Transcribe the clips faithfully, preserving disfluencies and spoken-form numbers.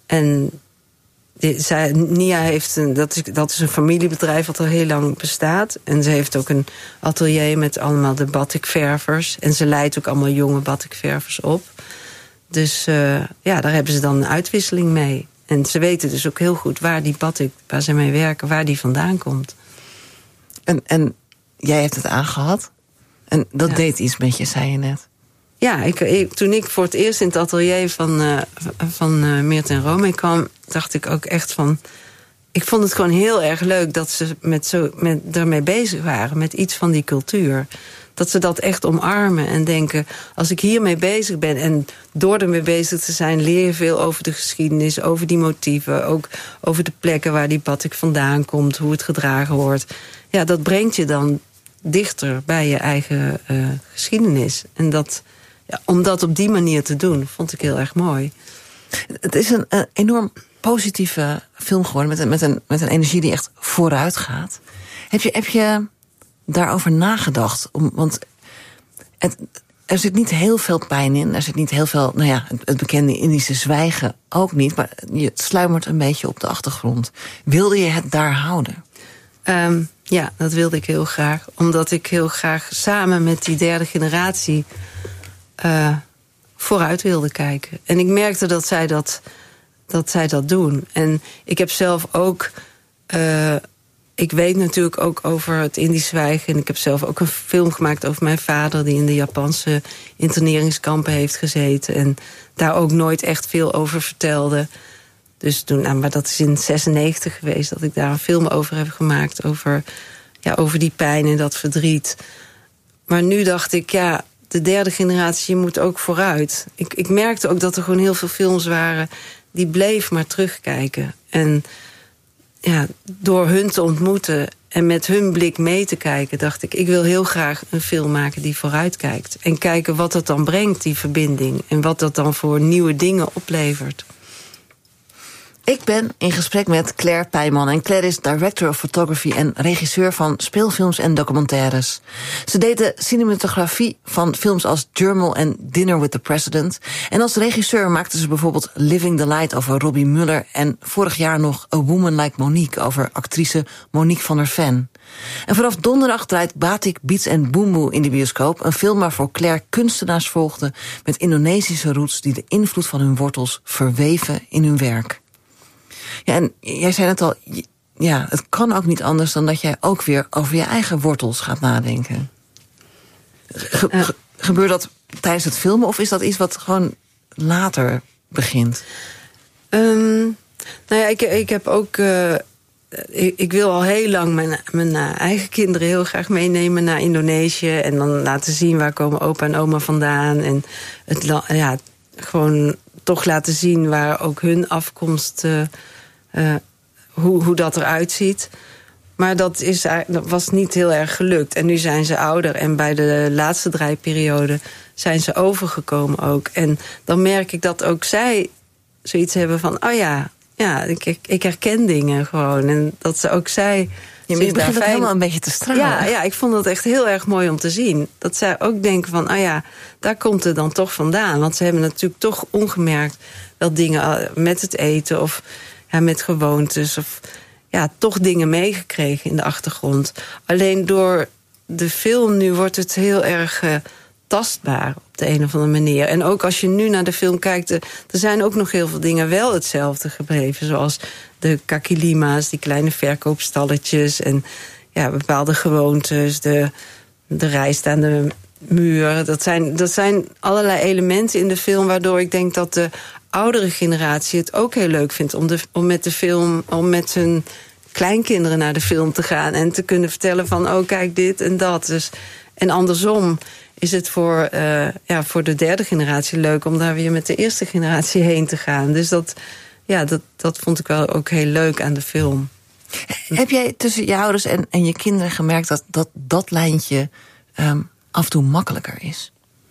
En die, zij, Nia heeft een, dat is, dat is een familiebedrijf wat al heel lang bestaat. En ze heeft ook een atelier met allemaal de batikververs. En ze leidt ook allemaal jonge batikververs op. Dus uh, ja, daar hebben ze dan een uitwisseling mee. En ze weten dus ook heel goed waar die batik, waar ze mee werken, waar die vandaan komt. En, en jij hebt het aangehad. En dat ja. deed iets met je, zei je net. Ja, ik, ik, toen ik voor het eerst in het atelier van, uh, van uh, Meert en Romee kwam, dacht ik ook echt van... Ik vond het gewoon heel erg leuk dat ze met zo, met, ermee bezig waren, met iets van die cultuur. Dat ze dat echt omarmen en denken, als ik hiermee bezig ben... en door ermee bezig te zijn, leer je veel over de geschiedenis, over die motieven, ook over de plekken waar die batik vandaan komt, hoe het gedragen wordt. Ja, dat brengt je dan dichter bij je eigen uh, geschiedenis. En dat, ja, om dat op die manier te doen, vond ik heel erg mooi. Het is een, een enorm positieve film geworden, met een, met, een, met een energie die echt vooruit gaat. Heb je, heb je daarover nagedacht? Om, want het, er zit niet heel veel pijn in. Er zit niet heel veel, nou ja, het, het bekende Indische zwijgen ook niet. Maar je sluimert een beetje op de achtergrond. Wilde je het daar houden? Um, ja, dat wilde ik heel graag. Omdat ik heel graag samen met die derde generatie uh, vooruit wilde kijken. En ik merkte dat zij dat, dat zij dat doen. En ik heb zelf ook... Uh, ik weet natuurlijk ook over het Indisch zwijgen. En ik heb zelf ook een film gemaakt over mijn vader, die in de Japanse interneringskampen heeft gezeten. En daar ook nooit echt veel over vertelde. Dus toen, nou, maar dat is in zesennegentig geweest dat ik daar een film over heb gemaakt. Over, ja, over die pijn en dat verdriet. Maar nu dacht ik, ja, de derde generatie, je moet ook vooruit. Ik, ik merkte ook dat er gewoon heel veel films waren die bleef maar terugkijken. En ja, door hun te ontmoeten en met hun blik mee te kijken, dacht ik, ik wil heel graag een film maken die vooruit kijkt. En kijken wat dat dan brengt, die verbinding. En wat dat dan voor nieuwe dingen oplevert. Ik ben in gesprek met Claire Pijman. En Claire is director of photography en regisseur van speelfilms en documentaires. Ze deed de cinematografie van films als Germel en Dinner with the President. En als regisseur maakte ze bijvoorbeeld Living the Light over Robbie Muller en vorig jaar nog A Woman Like Monique over actrice Monique van der Ven. En vanaf donderdag draait Batik, Beats and Boemboe in de bioscoop. Een film waarvoor Claire kunstenaars volgde met Indonesische roots die de invloed van hun wortels verweven in hun werk. Ja, en jij zei het al, ja, het kan ook niet anders dan dat jij ook weer over je eigen wortels gaat nadenken. Ge- ge- gebeurt dat tijdens het filmen of is dat iets wat gewoon later begint? Um, nou ja, ik, ik heb ook... Uh, ik, ik wil al heel lang mijn, mijn uh, eigen kinderen heel graag meenemen naar Indonesië. En dan laten zien waar komen opa en oma vandaan. En het, ja, gewoon toch laten zien waar ook hun afkomst... Uh, Uh, hoe, hoe dat eruit ziet. Maar dat, is, dat was niet heel erg gelukt. En nu zijn ze ouder. En bij de laatste draaiperiode zijn ze overgekomen ook. En dan merk ik dat ook zij zoiets hebben van... oh ja, ja ik, ik herken dingen gewoon. En dat ze ook zij... Je begint fijn... helemaal een beetje te stralen. Ja, ja, ik vond dat echt heel erg mooi om te zien. Dat zij ook denken van, oh ja, daar komt het dan toch vandaan. Want ze hebben natuurlijk toch ongemerkt wel dingen met het eten... of ja, met gewoontes of ja, toch dingen meegekregen in de achtergrond. Alleen door de film nu wordt het heel erg uh, tastbaar op de een of andere manier. En ook als je nu naar de film kijkt, er zijn ook nog heel veel dingen wel hetzelfde gebleven. Zoals de kakilima's, die kleine verkoopstalletjes en ja, bepaalde gewoontes, de, de rijst aan de muur. Dat zijn, dat zijn allerlei elementen in de film waardoor ik denk dat de oudere generatie het ook heel leuk vindt om, de, om met de film, om met hun kleinkinderen naar de film te gaan en te kunnen vertellen van, oh kijk dit en dat. Dus, en andersom is het voor, uh, ja, voor de derde generatie leuk om daar weer met de eerste generatie heen te gaan. Dus dat, ja, dat, dat vond ik wel ook heel leuk aan de film. Heb jij tussen je ouders en, en je kinderen gemerkt dat dat, dat lijntje um, af en toe makkelijker is?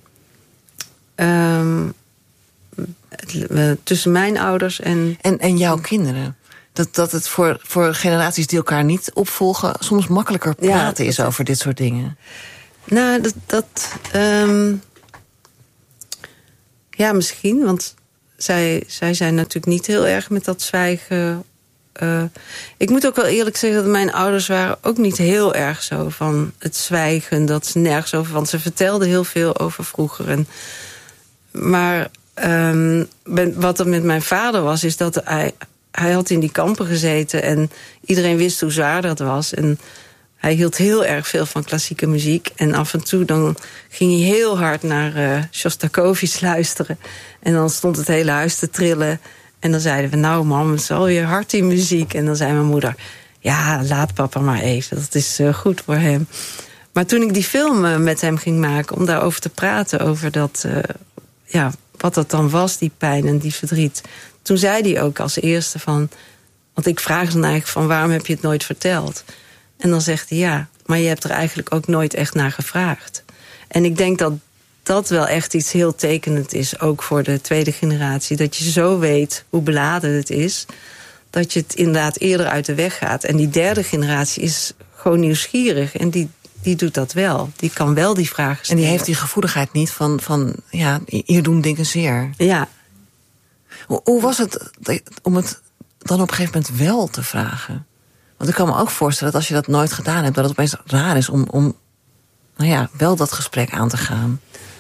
Um, tussen mijn ouders en... En, en jouw kinderen. Dat, dat het voor, voor generaties die elkaar niet opvolgen soms makkelijker praten ja, is over dit soort dingen. Nou, dat... dat um, ja, misschien, want zij, zij zijn natuurlijk niet heel erg met dat zwijgen. Uh, ik moet ook wel eerlijk zeggen dat mijn ouders waren ook niet heel erg zo van het zwijgen. Dat ze nergens over, want ze vertelden heel veel over vroeger. En, maar um, ben, wat er met mijn vader was, is dat hij, hij had in die kampen gezeten en iedereen wist hoe zwaar dat was. En hij hield heel erg veel van klassieke muziek. En af en toe dan ging hij heel hard naar uh, Shostakovich luisteren. En dan stond het hele huis te trillen. En dan zeiden we, nou mam, het is alweer hard die muziek. En dan zei mijn moeder, ja, laat papa maar even. Dat is uh, goed voor hem. Maar toen ik die film uh, met hem ging maken, om daarover te praten, over dat, uh, ja, wat dat dan was, die pijn en die verdriet. Toen zei hij ook als eerste van, want ik vraag dan eigenlijk van, waarom heb je het nooit verteld? En dan zegt hij, ja, maar je hebt er eigenlijk ook nooit echt naar gevraagd. En ik denk dat dat wel echt iets heel tekenend is, ook voor de tweede generatie. Dat je zo weet hoe beladen het is, dat je het inderdaad eerder uit de weg gaat. En die derde generatie is gewoon nieuwsgierig en die, die doet dat wel. Die kan wel die vragen stellen. En die heeft die gevoeligheid niet van, van ja, hier doen dingen zeer. Ja. Hoe, hoe was het om het dan op een gegeven moment wel te vragen? Want ik kan me ook voorstellen dat als je dat nooit gedaan hebt, dat het opeens raar is om, om nou ja, wel dat gesprek aan te gaan.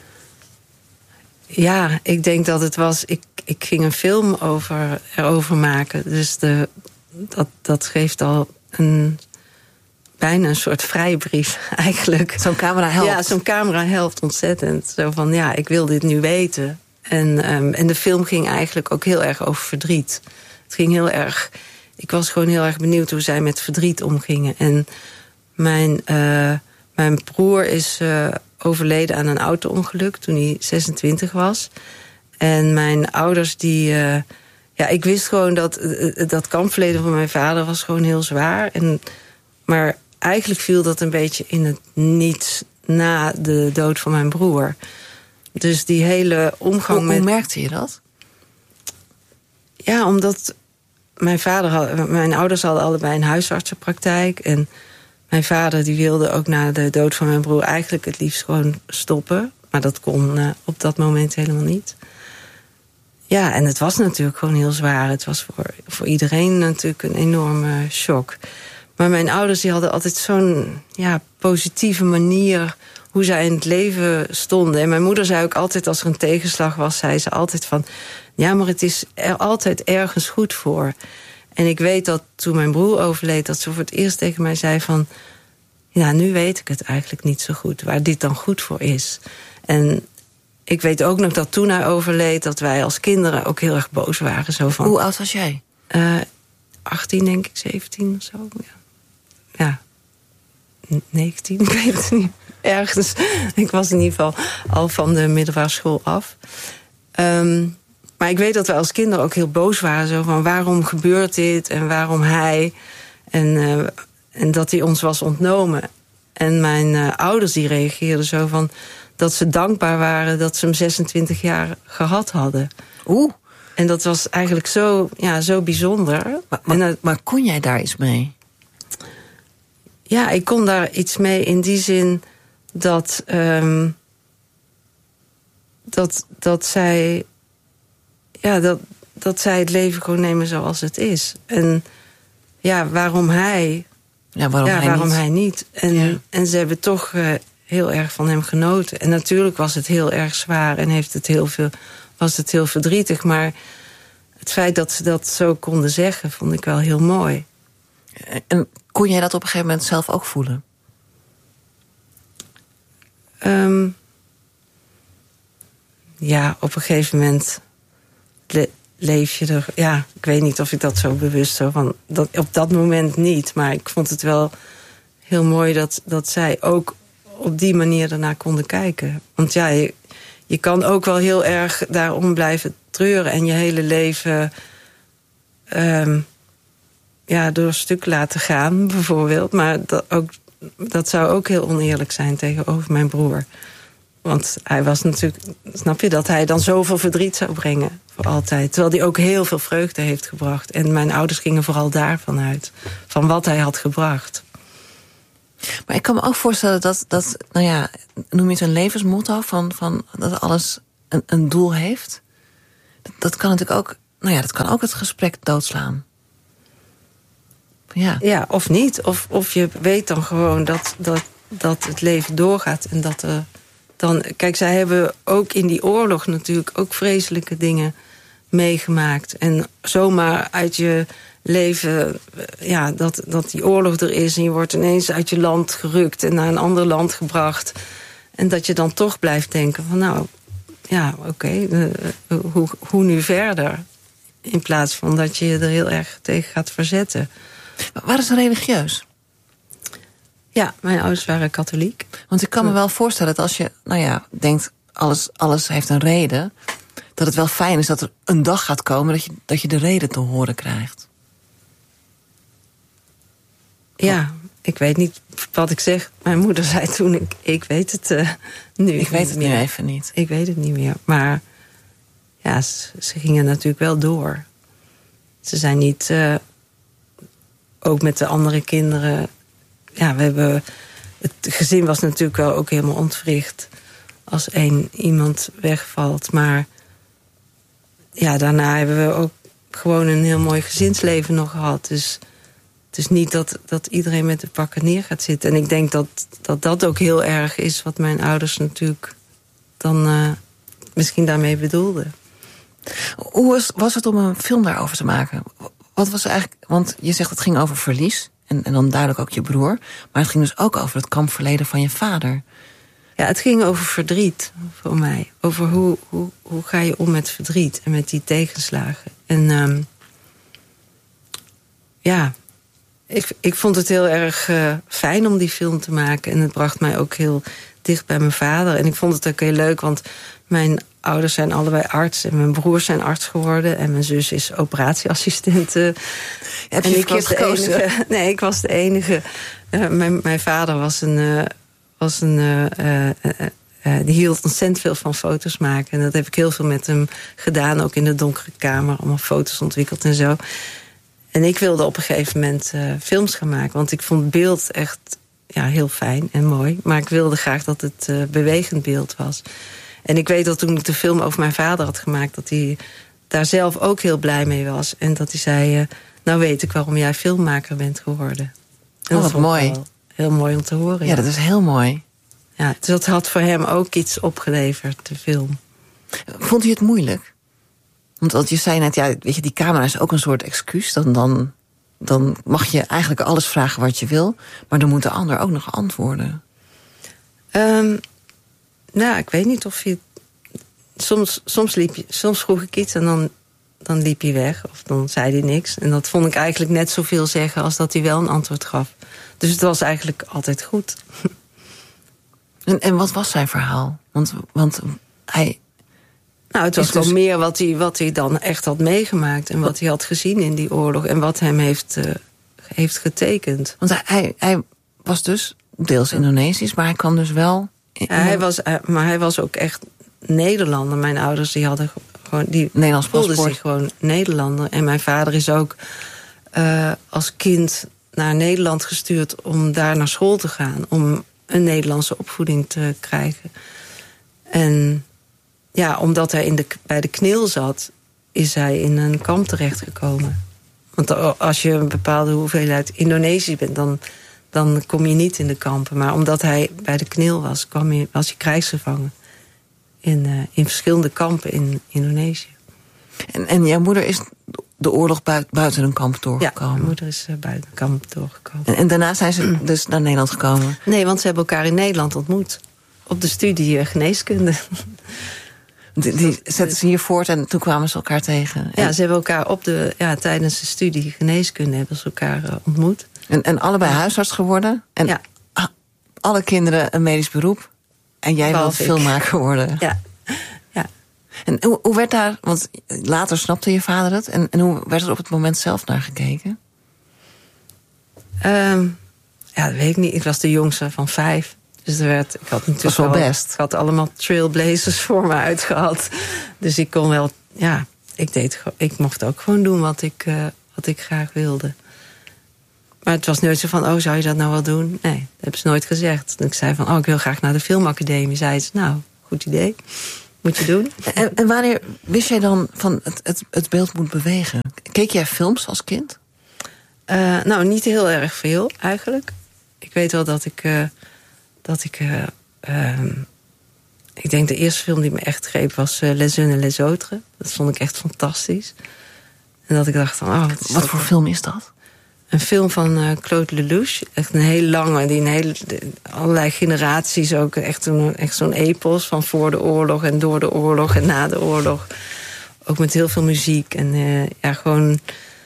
Ja, ik denk dat het was, ik, ik ging een film over, erover maken. Dus de, dat, dat geeft al een, bijna een soort vrijbrief eigenlijk. Zo'n camera helpt. Ja, zo'n camera helpt ontzettend. Zo van, ja, ik wil dit nu weten. En, um, en de film ging eigenlijk ook heel erg over verdriet. Het ging heel erg, ik was gewoon heel erg benieuwd hoe zij met verdriet omgingen. En mijn, uh, mijn broer is uh, overleden aan een auto-ongeluk toen hij zesentwintig was. En mijn ouders die, uh, ja, ik wist gewoon dat uh, dat kampverleden van mijn vader was gewoon heel zwaar. En, maar eigenlijk viel dat een beetje in het niets na de dood van mijn broer. Dus die hele omgang hoe, met... Hoe merkte je dat? Ja, omdat mijn vader had, mijn ouders hadden allebei een huisartsenpraktijk. En mijn vader die wilde ook na de dood van mijn broer eigenlijk het liefst gewoon stoppen. Maar dat kon uh, op dat moment helemaal niet. Ja, en het was natuurlijk gewoon heel zwaar. Het was voor, voor iedereen natuurlijk een enorme shock. Maar mijn ouders die hadden altijd zo'n ja, positieve manier hoe zij in het leven stonden. En mijn moeder zei ook altijd, als er een tegenslag was, zei ze altijd van, ja, maar het is er altijd ergens goed voor. En ik weet dat toen mijn broer overleed, dat ze voor het eerst tegen mij zei van, ja, nu weet ik het eigenlijk niet zo goed, waar dit dan goed voor is. En ik weet ook nog dat toen hij overleed, dat wij als kinderen ook heel erg boos waren. Zo van, hoe oud was jij? Uh, achttien, denk ik, zeventien of zo. Ja, ja. negentien, ik weet het niet. Ergens. Ik was in ieder geval al van de middelbare school af. Um, maar ik weet dat we als kinderen ook heel boos waren. Zo van, waarom gebeurt dit en waarom hij? En, uh, en dat hij ons was ontnomen. En mijn uh, ouders die reageerden zo van, dat ze dankbaar waren dat ze hem zesentwintig jaar gehad hadden. Oeh. En dat was eigenlijk zo, ja, zo bijzonder. Maar, maar, en, uh, maar kon jij daar iets mee? Ja, ik kon daar iets mee in die zin dat, um, dat, dat zij, ja, dat, dat zij het leven gewoon nemen zoals het is. En ja, waarom hij? Ja, waarom, ja, hij, waarom niet? hij niet? En, ja. en ze hebben toch uh, heel erg van hem genoten. En natuurlijk was het heel erg zwaar en heeft het heel veel, was het heel verdrietig. Maar het feit dat ze dat zo konden zeggen, vond ik wel heel mooi. En kon jij dat op een gegeven moment zelf ook voelen? Um, ja, op een gegeven moment le- leef je er. Ja, ik weet niet of ik dat zo bewust zo van. Dat, op dat moment niet, maar ik vond het wel heel mooi dat, dat zij ook op die manier ernaar konden kijken. Want ja, je, je kan ook wel heel erg daarom blijven treuren en je hele leven Um, ja, door een stuk laten gaan, bijvoorbeeld. Maar dat, ook, dat zou ook heel oneerlijk zijn tegenover mijn broer. Want hij was natuurlijk, snap je, dat hij dan zoveel verdriet zou brengen voor altijd. Terwijl hij ook heel veel vreugde heeft gebracht. En mijn ouders gingen vooral daarvan uit. Van wat hij had gebracht. Maar ik kan me ook voorstellen dat, dat nou ja, noem je het een levensmotto, van, van dat alles een, een doel heeft? Dat, dat kan natuurlijk ook... Nou ja, dat kan ook het gesprek doodslaan. Ja, ja of niet. Of, of je weet dan gewoon dat, dat, dat het leven doorgaat. En dat er dan... Kijk, zij hebben ook in die oorlog natuurlijk ook vreselijke dingen meegemaakt. En zomaar uit je leven, ja, dat, dat die oorlog er is en je wordt ineens uit je land gerukt en naar een ander land gebracht. En dat je dan toch blijft denken van nou, ja, oké, okay, uh, hoe, hoe nu verder? In plaats van dat je je er heel erg tegen gaat verzetten. Waren ze religieus? Ja, mijn ouders waren katholiek. Want ik kan me wel voorstellen dat als je, nou ja, denkt alles, alles heeft een reden, dat het wel fijn is dat er een dag gaat komen dat je, dat je de reden te horen krijgt. Ja, ik weet niet wat ik zeg. Mijn moeder zei toen, ik, ik weet het uh, nu Ik weet het meer. nu even niet. Ik weet het niet meer. Maar ja, ze, ze gingen natuurlijk wel door. Ze zijn niet, uh, ook met de andere kinderen. Ja, we hebben, het gezin was natuurlijk wel ook helemaal ontwricht als één iemand wegvalt. Maar ja, daarna hebben we ook gewoon een heel mooi gezinsleven nog gehad. Dus het is niet dat, dat iedereen met de pakken neer gaat zitten. En ik denk dat dat, dat ook heel erg is wat mijn ouders natuurlijk dan uh, misschien daarmee bedoelden. Hoe was, was het om een film daarover te maken? Wat was eigenlijk, want je zegt het ging over verlies. En, en dan duidelijk ook je broer. Maar het ging dus ook over het kampverleden van je vader. Ja, het ging over verdriet voor mij. Over hoe, hoe, hoe ga je om met verdriet en met die tegenslagen. En um, ja, ik, ik vond het heel erg uh, fijn om die film te maken. En het bracht mij ook heel dicht bij mijn vader. En ik vond het ook heel leuk, want mijn ouders zijn allebei arts. En mijn broers zijn arts geworden. En mijn zus is operatieassistente. Heb en je ik was de gekozen? enige. Nee, ik was de enige. Uh, mijn, mijn vader was een. Uh, was een uh, uh, uh, uh, die hield ontzettend veel van foto's maken. En dat heb ik heel veel met hem gedaan. Ook in de donkere kamer. Allemaal foto's ontwikkeld en zo. En ik wilde op een gegeven moment uh, films gaan maken. Want ik vond beeld echt ja, heel fijn en mooi. Maar ik wilde graag dat het uh, bewegend beeld was. En ik weet dat toen ik de film over mijn vader had gemaakt, dat hij daar zelf ook heel blij mee was. En dat hij zei, uh, nou weet ik waarom jij filmmaker bent geworden. En oh, dat wat mooi. Heel mooi om te horen. Ja, ja, dat is heel mooi. Ja, dus dat had voor hem ook iets opgeleverd, de film. Vond u het moeilijk? Want, want je zei net, ja, weet je, die camera is ook een soort excuus. Dan, dan, dan mag je eigenlijk alles vragen wat je wil. Maar dan moet de ander ook nog antwoorden. Um, nou, ik weet niet of je... Soms, soms, liep je, soms vroeg ik iets en dan, dan liep hij weg. Of dan zei hij niks. En dat vond ik eigenlijk net zoveel zeggen als dat hij wel een antwoord gaf. Dus het was eigenlijk altijd goed. En, en wat was zijn verhaal? Want, want hij... Nou, het was dus gewoon meer wat hij, wat hij dan echt had meegemaakt. En wat hij had gezien in die oorlog. En wat hem heeft, uh, heeft getekend. Want hij, hij, hij was dus deels Indonesisch, maar hij kwam dus wel... Ja, hij was, maar hij was ook echt Nederlander. Mijn ouders die hadden gewoon... Die Nederlands voelden paspoort. zich gewoon Nederlander. En mijn vader is ook uh, als kind naar Nederland gestuurd om daar naar school te gaan. Om een Nederlandse opvoeding te krijgen. En ja, omdat hij in de, bij de K N I L zat, is hij in een kamp terechtgekomen. Want als je een bepaalde hoeveelheid Indonesisch bent, dan, dan kom je niet in de kampen. Maar omdat hij bij de K N I L was, kwam hij, was hij krijgsgevangen. In, uh, in verschillende kampen in Indonesië. En, en jouw moeder is de oorlog buiten, buiten een kamp doorgekomen? Ja, mijn moeder is uh, buiten een kamp doorgekomen. En, en daarna zijn ze dus naar Nederland gekomen? Nee, want ze hebben elkaar in Nederland ontmoet. Op de studie uh, geneeskunde. Die, die zetten ze hier voort en toen kwamen ze elkaar tegen? Ja, ze hebben elkaar op de, ja, tijdens de studie geneeskunde hebben ze elkaar uh, ontmoet. En, en allebei huisarts geworden? En ja. alle kinderen een medisch beroep? En jij wilde filmmaker geworden? Ja. ja. En hoe, hoe werd daar, want later snapte je vader het, en, en hoe werd er op het moment zelf naar gekeken? Um, ja, dat weet ik niet. Ik was de jongste van vijf. Dus er werd, ik had natuurlijk dat is wel wel, best. Ik had allemaal trailblazers voor me uitgehad. Dus ik kon wel, ja, ik deed, ik mocht ook gewoon doen wat ik, uh, wat ik graag wilde. Maar het was nooit zo van, oh, zou je dat nou wel doen? Nee, dat hebben ze nooit gezegd. En ik zei van, oh, ik wil graag naar de filmacademie. Zei ze, nou, goed idee. moet je doen. En, en wanneer wist jij dan van het, het, het beeld moet bewegen? Keek jij films als kind? Uh, nou, niet heel erg veel eigenlijk. Ik weet wel dat ik... Uh, dat ik uh, uh, ik denk de eerste film die me echt greep was uh, Les Unes et les Autres. Dat vond ik echt fantastisch. En dat ik dacht van... Oh, wat, wat voor film is dat? Een film van uh, Claude Lelouch. Echt een heel lange, die een hele, de, allerlei generaties ook. Echt, een, echt zo'n epos van voor de oorlog en door de oorlog en na de oorlog. Ook met heel veel muziek. En uh, ja, gewoon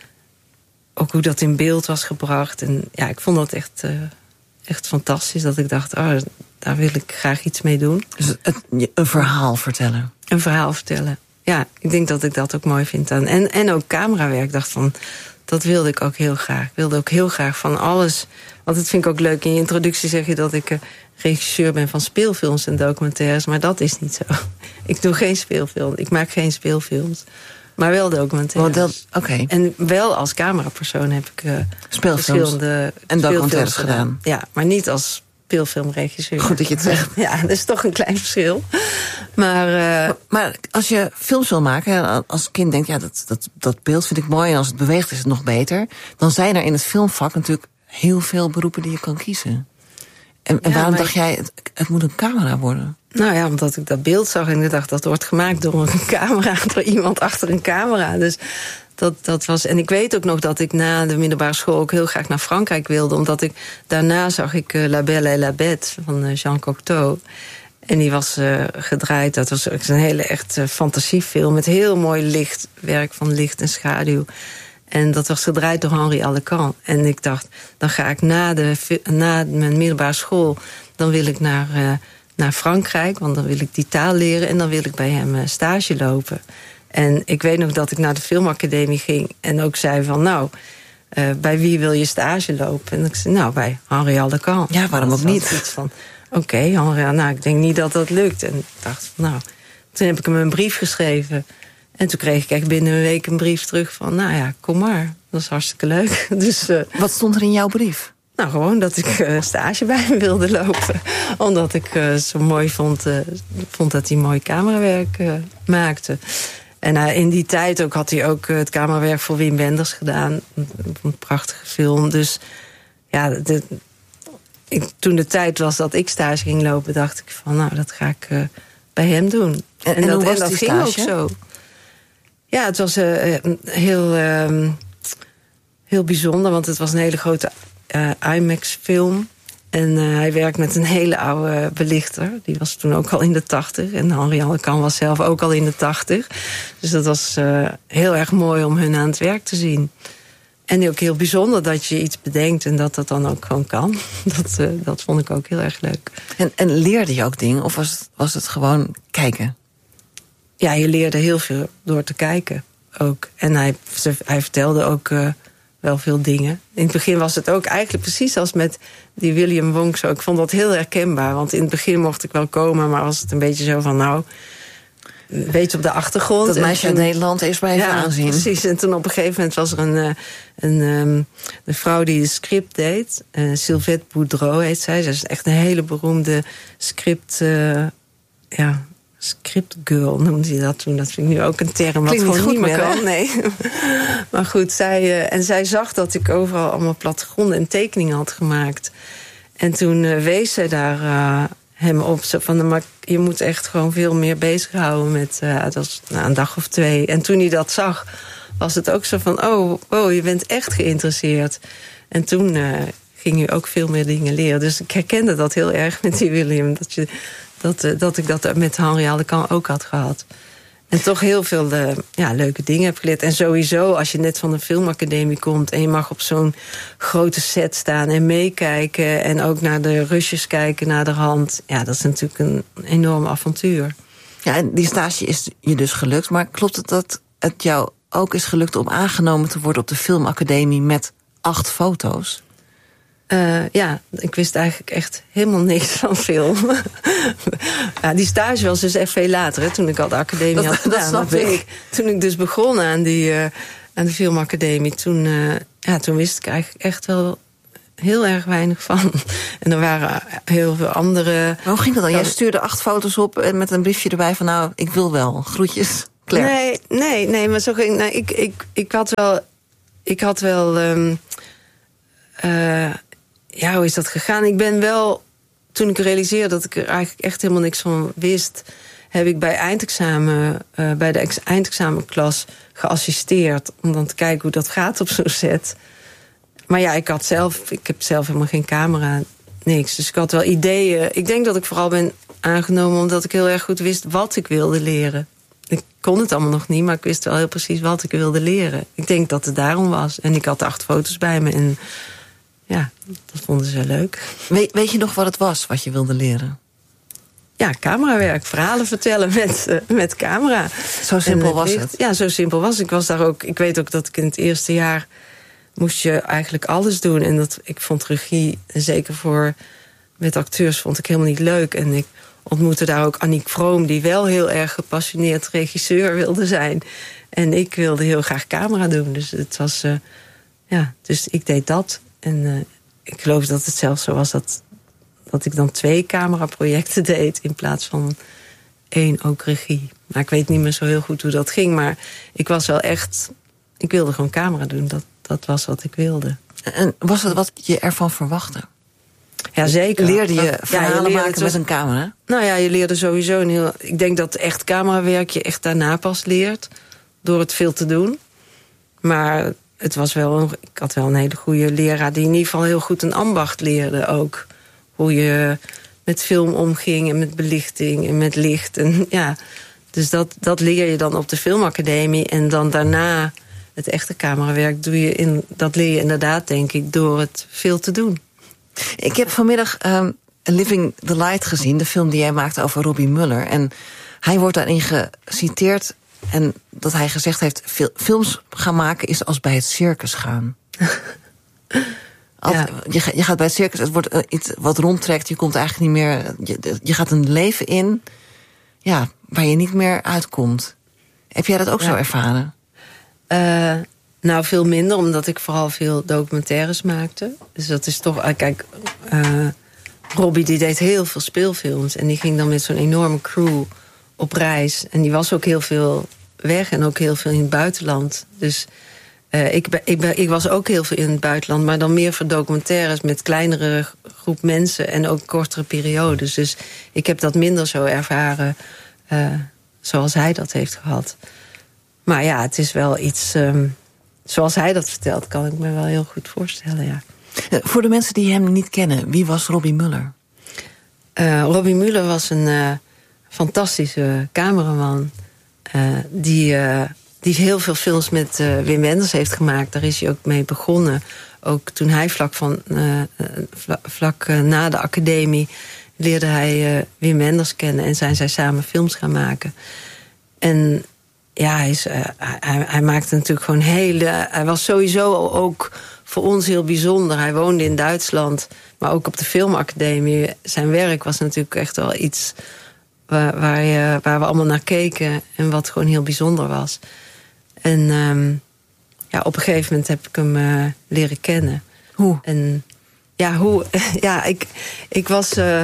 ook hoe dat in beeld was gebracht. En ja, ik vond dat echt, uh, echt fantastisch. Dat ik dacht, oh, daar wil ik graag iets mee doen. Dus het, een verhaal vertellen? Een verhaal vertellen. Ja, ik denk dat ik dat ook mooi vind aan. En, en ook camerawerk. Ik dacht van... Dat wilde ik ook heel graag. Ik wilde ook heel graag van alles... Want dat vind ik ook leuk. In je introductie zeg je dat ik uh, regisseur ben van speelfilms en documentaires. Maar dat is niet zo. Ik doe geen speelfilm. Ik maak geen speelfilms. Maar wel documentaires. Oké. Okay. En wel als camerapersoon heb ik uh, speelfilms verschillende en documentaires gedaan. gedaan. Ja, maar niet als speelfilmregisseur. Goed dat je het zegt. Ja, dat is toch een klein verschil. Maar, uh, maar, maar als je films wil maken, als kind denkt... ja, dat, dat, dat beeld vind ik mooi en als het beweegt is het nog beter... dan zijn er in het filmvak natuurlijk heel veel beroepen die je kan kiezen. En, en ja, waarom dacht ik... jij, het, het moet een camera worden? Nou ja, omdat ik dat beeld zag en ik dacht... dat wordt gemaakt door een camera, door iemand achter een camera. Dus... Dat, dat was, en ik weet ook nog dat ik na de middelbare school ook heel graag naar Frankrijk wilde. Omdat ik daarna zag ik uh, La Belle et la Bête van uh, Jean Cocteau. En die was uh, gedraaid. Dat was een hele echt uh, fantasiefilm met heel mooi licht, werk van licht en schaduw. En dat was gedraaid door Henri Alecan. En ik dacht, dan ga ik na, de, na mijn middelbare school... dan wil ik naar, uh, naar Frankrijk, want dan wil ik die taal leren... en dan wil ik bij hem uh, stage lopen. En ik weet nog dat ik naar de filmacademie ging... en ook zei van, nou, uh, bij wie wil je stage lopen? En ik zei, nou, bij Henri Alecan. Ja, waarom ook niet? Iets van, oké, okay, Henri, nou, ik denk niet dat dat lukt. En ik dacht van, nou, toen heb ik hem een brief geschreven... En toen kreeg ik echt binnen een week een brief terug van... nou ja, kom maar, dat is hartstikke leuk. Dus, uh, wat stond er in jouw brief? Nou, gewoon dat ik uh, stage bij hem wilde lopen. Omdat ik uh, zo mooi vond, uh, vond dat hij mooi camerawerk uh, maakte. En uh, in die tijd ook had hij ook uh, het camerawerk voor Wim Wenders gedaan. Een, een prachtige film. Dus ja, de, ik, toen de tijd was dat ik stage ging lopen... dacht ik van, nou, dat ga ik uh, bij hem doen. En, en, en dat, en dat ging stage? Ook zo. Ja, het was uh, heel, uh, heel bijzonder, want het was een hele grote uh, IMAX-film. En uh, hij werkt met een hele oude belichter. Die was toen ook al in de tachtig. En Henri Alecan was zelf ook al in de tachtig. Dus dat was uh, heel erg mooi om hun aan het werk te zien. En ook heel bijzonder dat je iets bedenkt en dat dat dan ook gewoon kan. Dat, uh, dat vond ik ook heel erg leuk. En, en leerde je ook dingen of was het, was het gewoon kijken? Ja, je leerde heel veel door te kijken ook. En hij, hij vertelde ook uh, wel veel dingen. In het begin was het ook eigenlijk precies als met die William Wong zo. Ik vond dat heel herkenbaar, want in het begin mocht ik wel komen... maar was het een beetje zo van, nou, een beetje op de achtergrond. Dat meisje uit Nederland eerst maar even ja, aanzien. Precies, en toen op een gegeven moment was er een, een, een, een vrouw die de script deed. Uh, Sylvette Boudreau heet zij. Zij is echt een hele beroemde script... Uh, ja, script girl noemde hij dat toen. Dat vind ik nu ook een term wat gewoon niet meer kan. Nee. Maar goed, zij, uh, en zij zag dat ik overal allemaal plattegronden en tekeningen had gemaakt. En toen uh, wees zij daar uh, hem op. Zo van, maar je moet echt gewoon veel meer bezighouden met uh, dat was, nou, een dag of twee. En toen hij dat zag, was het ook zo van, oh, oh je bent echt geïnteresseerd. En toen uh, ging je ook veel meer dingen leren. Dus ik herkende dat heel erg met die William. Dat je Dat, uh, dat ik dat met Henri Alecan ook had gehad. En toch heel veel uh, ja, leuke dingen heb geleerd. En sowieso, als je net van de filmacademie komt... en je mag op zo'n grote set staan en meekijken... en ook naar de rushes kijken naar de hand... ja, dat is natuurlijk een enorm avontuur. Ja, en die stage is je dus gelukt. Maar klopt het dat het jou ook is gelukt om aangenomen te worden... op de filmacademie met acht foto's? Uh, ja, ik wist eigenlijk echt helemaal niks van film. Ja, die stage was dus echt veel later, hè, toen ik al de academie dat, had gedaan. Dat snap toen ik. ik. Toen ik dus begon aan, die, uh, aan de filmacademie, toen, uh, ja, toen wist ik eigenlijk echt wel heel erg weinig van. En er waren heel veel andere... Maar hoe ging dat dan? Jij stuurde acht foto's op en met een briefje erbij van... nou, ik wil wel. Groetjes, Claire. Nee, nee, nee, maar zo ging... Nou, ik, ik, ik had wel... Ik had wel... Um, uh, ja, hoe is dat gegaan? Ik ben wel... Toen ik realiseerde dat ik er eigenlijk echt helemaal niks van wist... heb ik bij eindexamen, uh, bij de eindexamenklas geassisteerd... om dan te kijken hoe dat gaat op zo'n set. Maar ja, ik had zelf, ik heb zelf helemaal geen camera, niks. Dus ik had wel ideeën. Ik denk dat ik vooral ben aangenomen omdat ik heel erg goed wist wat ik wilde leren. Ik kon het allemaal nog niet, maar ik wist wel heel precies wat ik wilde leren. Ik denk dat het daarom was. En ik had acht foto's bij me en ja, dat vonden ze leuk. Weet, weet je nog wat het was, wat je wilde leren? Ja, camerawerk, verhalen vertellen met, uh, met camera. Zo simpel was het? Ja, zo simpel was het. Ik was daar ook. Ik weet ook dat ik in het eerste jaar moest je eigenlijk alles doen. En dat, ik vond regie, zeker voor met acteurs, vond ik helemaal niet leuk. En ik ontmoette daar ook Aniek Vroom, die wel heel erg gepassioneerd regisseur wilde zijn. En ik wilde heel graag camera doen. Dus het was, uh, ja, dus ik deed dat. En uh, ik geloof dat het zelfs zo was dat, dat ik dan twee cameraprojecten deed in plaats van één ook regie. Maar ik weet niet meer zo heel goed hoe dat ging. Maar ik was wel echt, ik wilde gewoon camera doen. Dat, dat was wat ik wilde. En was het wat je ervan verwachtte? Ja, zeker. Leerde je verhalen ja, je leerde maken met een camera? Nou ja, je leerde sowieso een heel... Ik denk dat echt camerawerk je echt daarna pas leert. Door het veel te doen. Maar het was wel een, ik had wel een hele goede leraar die in ieder geval heel goed een ambacht leerde ook. Hoe je met film omging en met belichting en met licht. En ja, dus dat, dat leer je dan op de filmacademie. En dan daarna het echte camerawerk doe je in, dat leer je inderdaad, denk ik, door het veel te doen. Ik heb vanmiddag um, Living the Light gezien, de film die jij maakte over Robbie Muller. En hij wordt daarin geciteerd en dat hij gezegd heeft, films gaan maken is als bij het circus gaan. Altijd, ja. je, je gaat bij het circus, het wordt iets wat rondtrekt, je komt eigenlijk niet meer, je, je gaat een leven in, ja, waar je niet meer uitkomt. Heb jij dat ook ja. zo ervaren? Uh, nou, veel minder, omdat ik vooral veel documentaires maakte. Dus dat is toch, kijk, uh, Robbie die deed heel veel speelfilms en die ging dan met zo'n enorme crew op reis. En die was ook heel veel weg en ook heel veel in het buitenland. Dus Uh, ik, ben, ik, ben, ik was ook heel veel in het buitenland, maar dan meer voor documentaires met kleinere groep mensen en ook kortere periodes. Dus ik heb dat minder zo ervaren uh, zoals hij dat heeft gehad. Maar ja, het is wel iets, um, zoals hij dat vertelt, kan ik me wel heel goed voorstellen, ja. Voor de mensen die hem niet kennen, wie was Robbie Muller? Uh, Robbie Muller was een uh, fantastische cameraman uh, die... Uh, Die heel veel films met uh, Wim Wenders heeft gemaakt. Daar is hij ook mee begonnen. Ook toen hij vlak, van, uh, vlak, vlak uh, na de academie leerde hij uh, Wim Wenders kennen. En zijn zij samen films gaan maken. En ja, hij, is, uh, hij, hij maakte natuurlijk gewoon hele... Hij was sowieso ook voor ons heel bijzonder. Hij woonde in Duitsland, maar ook op de filmacademie. Zijn werk was natuurlijk echt wel iets waar, waar, je, waar we allemaal naar keken. En wat gewoon heel bijzonder was. En um, ja, op een gegeven moment heb ik hem uh, leren kennen. Hoe? En ja, hoe? ja, ik, ik was... Uh,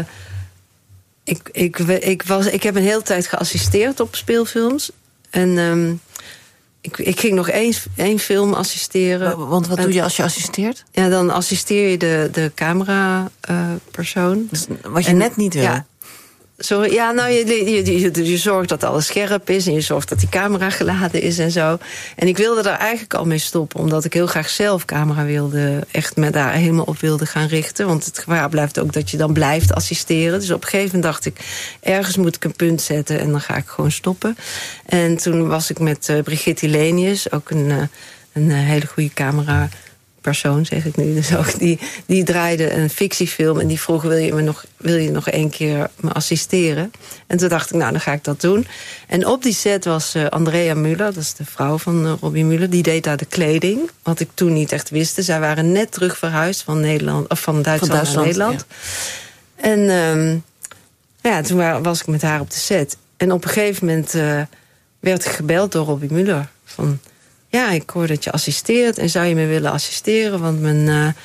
ik, ik, ik, was ik heb een hele tijd geassisteerd op speelfilms. En um, ik, ik ging nog één, één film assisteren. Want wat doe je als je assisteert? Ja, dan assisteer je de, de camera-persoon. Uh, dus wat je en, net niet wil? Ja, Sorry, ja, nou, je, je, je, je zorgt dat alles scherp is en je zorgt dat die camera geladen is en zo. En ik wilde daar eigenlijk al mee stoppen, omdat ik heel graag zelf camera wilde, echt me daar helemaal op wilde gaan richten. Want het gevaar blijft ook dat je dan blijft assisteren. Dus op een gegeven moment dacht ik, ergens moet ik een punt zetten en dan ga ik gewoon stoppen. En toen was ik met uh, Brigitte Lenius, ook een, uh, een uh, hele goede camera persoon, zeg ik nu. Dus ook die, die draaide een fictiefilm en die vroeg, wil je me nog, wil je nog één keer me assisteren? En toen dacht ik, nou, dan ga ik dat doen. En op die set was uh, Andrea Müller, dat is de vrouw van uh, Robbie Muller, die deed daar de kleding, wat ik toen niet echt wist. Zij waren net terug verhuisd van, Nederland, of van Duitsland, van Duitsland naar Nederland. Ja. En um, ja, toen was ik met haar op de set. En op een gegeven moment uh, werd ik gebeld door Robbie Muller van... Ja, ik hoor dat je assisteert en zou je me willen assisteren? Want mijn, uh,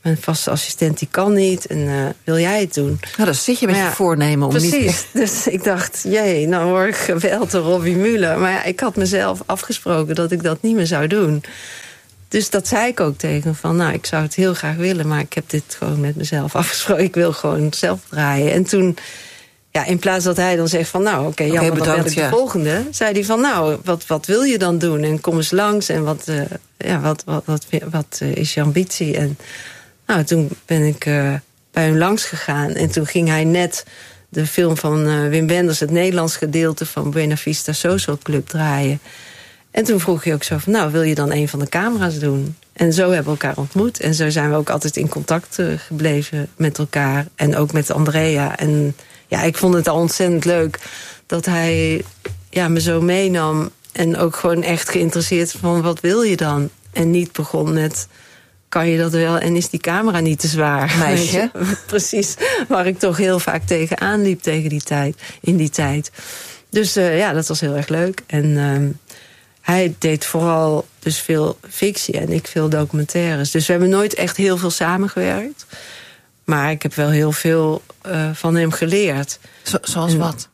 mijn vaste assistent die kan niet. En uh, wil jij het doen? Nou, dan zit je met maar je ja, voornemen om precies. niet... Precies. Dus ik dacht, jee, nou word ik gebeld door Robbie Mueller. Maar ja, ik had mezelf afgesproken dat ik dat niet meer zou doen. Dus dat zei ik ook tegen hem van, nou, ik zou het heel graag willen, maar ik heb dit gewoon met mezelf afgesproken. Ik wil gewoon zelf draaien. En toen, ja, in plaats dat hij dan zegt van, nou, oké, okay, jammer, okay, dan bel ik de ja. volgende. Zei hij van, nou, wat, wat wil je dan doen? En kom eens langs en wat, uh, ja, wat, wat, wat, wat uh, is je ambitie? En nou, toen ben ik uh, bij hem langs gegaan. En toen ging hij net de film van uh, Wim Wenders, het Nederlands gedeelte van Buena Vista Social Club, draaien. En toen vroeg hij ook zo van, nou, wil je dan een van de camera's doen? En zo hebben we elkaar ontmoet. En zo zijn we ook altijd in contact uh, gebleven met elkaar. En ook met Andrea. En ja, ik vond het al ontzettend leuk dat hij ja, me zo meenam. En ook gewoon echt geïnteresseerd van, wat wil je dan? En niet begon met, kan je dat wel? En is die camera niet te zwaar? Meisje. Precies, waar ik toch heel vaak tegenaan liep tegen die tijd, in die tijd. Dus uh, ja, dat was heel erg leuk. En uh, hij deed vooral dus veel fictie en ik veel documentaires. Dus we hebben nooit echt heel veel samengewerkt. Maar ik heb wel heel veel uh, van hem geleerd. Zo, zoals en, wat?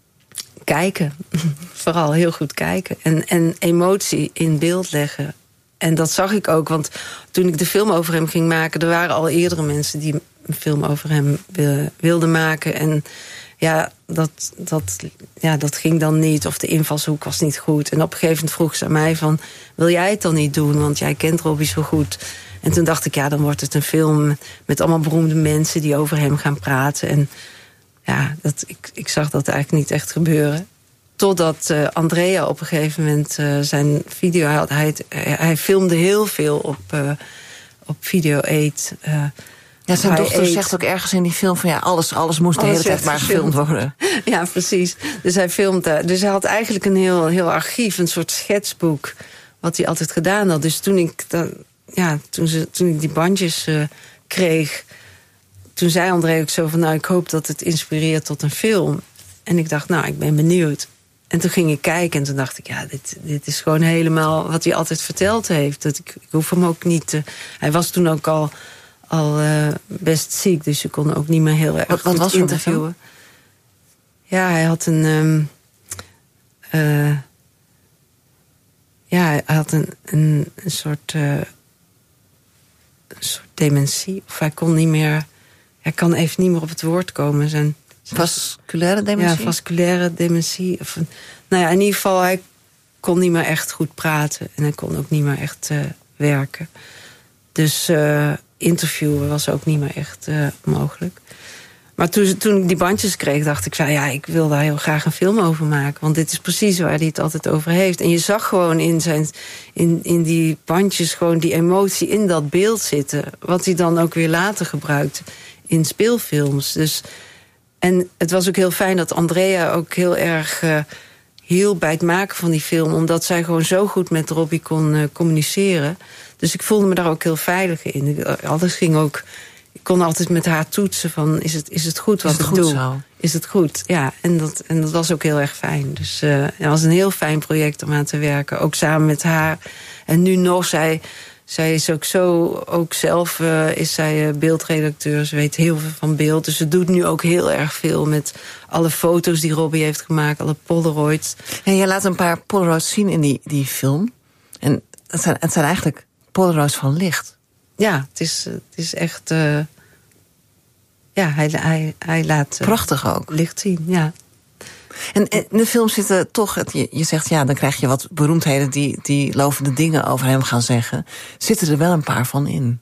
Kijken. Vooral heel goed kijken. En, en emotie in beeld leggen. En dat zag ik ook, want toen ik de film over hem ging maken, er waren al eerdere mensen die een film over hem wilden maken. En ja, dat, dat, ja, dat ging dan niet. Of de invalshoek was niet goed. En op een gegeven moment vroeg ze aan mij van, wil jij het dan niet doen? Want jij kent Robbie zo goed. En toen dacht ik, ja, dan wordt het een film met allemaal beroemde mensen die over hem gaan praten. En ja, dat, ik, ik zag dat eigenlijk niet echt gebeuren. Totdat uh, Andrea op een gegeven moment uh, zijn video had. Hij, hij filmde heel veel op, uh, op Video acht. Uh, ja, zijn dochter eet. zegt ook ergens in die film van ja, alles, alles moest alles de hele tijd maar gefilmd worden. Ja, precies. Dus hij filmde. Dus hij had eigenlijk een heel, heel archief, een soort schetsboek, wat hij altijd gedaan had. Dus toen ik, dan, ja, toen, ze, toen ik die bandjes uh, kreeg, toen zei André ook zo van, nou, ik hoop dat het inspireert tot een film. En ik dacht, nou, ik ben benieuwd. En toen ging ik kijken en toen dacht ik, ja, dit, dit is gewoon helemaal wat hij altijd verteld heeft. Dat ik, ik hoef hem ook niet te... Hij was toen ook al, al uh, best ziek, dus je kon ook niet meer heel erg wat, goed wat was interviewen. Ja, hij had een... Um, uh, ja, hij had een, een, een soort... Uh, een soort dementie. Of hij kon niet meer... Hij kan even niet meer op het woord komen. Zijn... Vasculaire dementie? Ja, vasculaire dementie. Of een, nou ja, in ieder geval, hij kon niet meer echt goed praten. En hij kon ook niet meer echt uh, werken. Dus uh, interviewen was ook niet meer echt uh, mogelijk. Maar toen, toen ik die bandjes kreeg, dacht ik van, ja, ik wil daar heel graag een film over maken. Want dit is precies waar hij het altijd over heeft. En je zag gewoon in, zijn, in, in die bandjes gewoon die emotie in dat beeld zitten. Wat hij dan ook weer later gebruikt in speelfilms. Dus... En het was ook heel fijn dat Andrea ook heel erg uh, hielp bij het maken van die film. Omdat zij gewoon zo goed met Robbie kon uh, communiceren. Dus ik voelde me daar ook heel veilig in. Ik, alles ging ook, ik kon altijd met haar toetsen van, is het, is het goed wat is het ik goed doe? Zo? Is het goed? Ja, en dat, en dat was ook heel erg fijn. Dus uh, het was een heel fijn project om aan te werken. Ook samen met haar. En nu nog, zij... Zij is ook zo, ook zelf uh, is zij uh, beeldredacteur. Ze weet heel veel van beeld. Dus ze doet nu ook heel erg veel met alle foto's die Robbie heeft gemaakt. Alle Polaroids. Ja, jij laat een paar Polaroids zien in die, die film. En het zijn, het zijn eigenlijk Polaroids van licht. Ja, het is, het is echt... Uh, ja, hij, hij, hij laat... Uh, Prachtig ook. Licht zien, ja. En in de film zitten toch, je, je zegt ja, dan krijg je wat beroemdheden die, die lovende dingen over hem gaan zeggen. Zitten er wel een paar van in?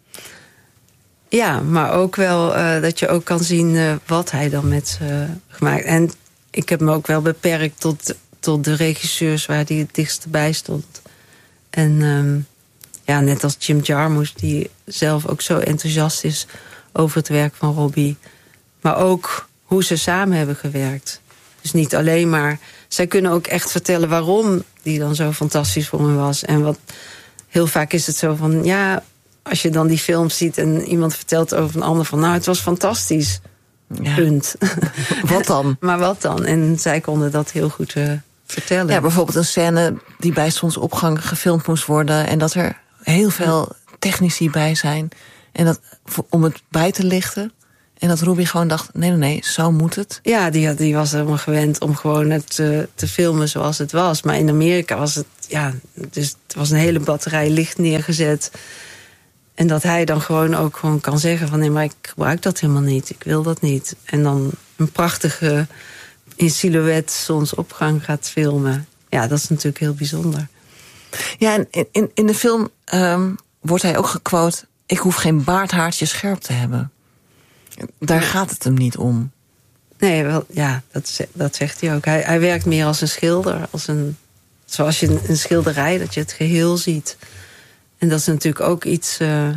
Ja, maar ook wel uh, dat je ook kan zien uh, wat hij dan met uh, gemaakt. En ik heb me ook wel beperkt tot, tot de regisseurs waar hij het dichtst bij stond. En um, ja, net als Jim Jarmusch, die zelf ook zo enthousiast is over het werk van Robbie. Maar ook hoe ze samen hebben gewerkt. Dus niet alleen maar... Zij kunnen ook echt vertellen waarom die dan zo fantastisch voor me was. En wat heel vaak is het zo van... ja, als je dan die film ziet en iemand vertelt over een ander van... nou, het was fantastisch. Ja. Punt. Wat dan? Maar wat dan? En zij konden dat heel goed uh, vertellen. Ja, bijvoorbeeld een scène die bij zonsopgang gefilmd moest worden... en dat er heel veel technici bij zijn... En dat, om het bij te lichten. En dat Ruby gewoon dacht, nee, nee, nee, zo moet het. Ja, die, had, die was helemaal gewend om gewoon het uh, te filmen zoals het was. Maar in Amerika was het, ja, dus het was een hele batterij licht neergezet. En dat hij dan gewoon ook gewoon kan zeggen van, nee, maar ik gebruik dat helemaal niet. Ik wil dat niet. En dan een prachtige in silhouet zonsopgang gaat filmen. Ja, dat is natuurlijk heel bijzonder. Ja, en in, in de film um, wordt hij ook gequote, ik hoef geen baardhaartje scherp te hebben. Daar gaat het hem niet om. Nee, wel, ja, dat, dat zegt hij ook. Hij, hij werkt meer als een schilder. Als een, zoals je een, een schilderij, dat je het geheel ziet. En dat is natuurlijk ook iets... Uh,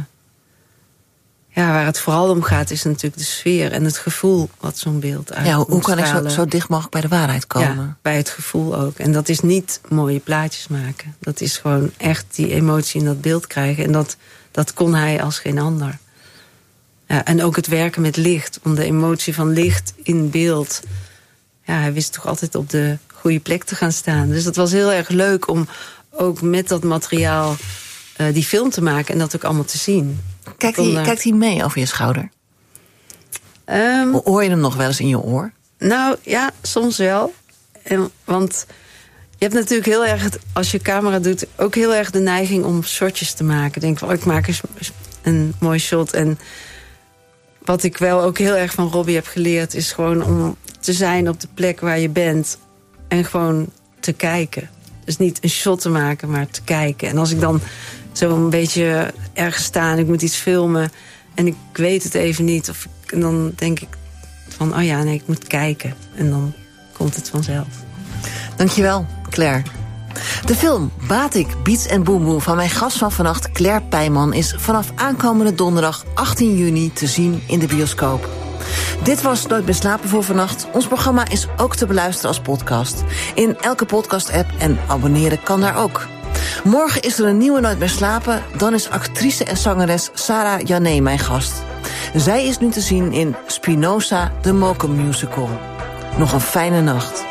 ja, waar het vooral om gaat, is natuurlijk de sfeer en het gevoel wat zo'n beeld uit. Ja, hoe, hoe kan ik zo, zo dicht mogelijk bij de waarheid komen? Ja, bij het gevoel ook. En dat is niet mooie plaatjes maken. Dat is gewoon echt die emotie in dat beeld krijgen. En dat, dat kon hij als geen ander. Ja, en ook het werken met licht. Om de emotie van licht in beeld. Ja, hij wist toch altijd op de goede plek te gaan staan. Dus dat was heel erg leuk om ook met dat materiaal uh, die film te maken. En dat ook allemaal te zien. Kijkt hij, uh, kijkt hij mee over je schouder? Um, Hoor je hem nog wel eens in je oor? Nou ja, soms wel. En, want je hebt natuurlijk heel erg, het, als je camera doet, ook heel erg de neiging om shotjes te maken. Denk van, oh, ik maak eens een mooi shot. En wat ik wel ook heel erg van Robbie heb geleerd, is gewoon om te zijn op de plek waar je bent. En gewoon te kijken. Dus niet een shot te maken, maar te kijken. En als ik dan zo een beetje ergens sta en ik moet iets filmen en ik weet het even niet, of ik, en dan denk ik van, oh ja, nee, ik moet kijken. En dan komt het vanzelf. Dankjewel, Claire. De film Batik, Beats en Boom Boom van mijn gast van vannacht, Claire Pijman, is vanaf aankomende donderdag achttien juni te zien in de bioscoop. Dit was Nooit meer slapen voor vannacht. Ons programma is ook te beluisteren als podcast. In elke podcast-app en abonneren kan daar ook. Morgen is er een nieuwe Nooit meer slapen. Dan is actrice en zangeres Sarah Jané mijn gast. Zij is nu te zien in Spinoza, de Mokum Musical. Nog een fijne nacht.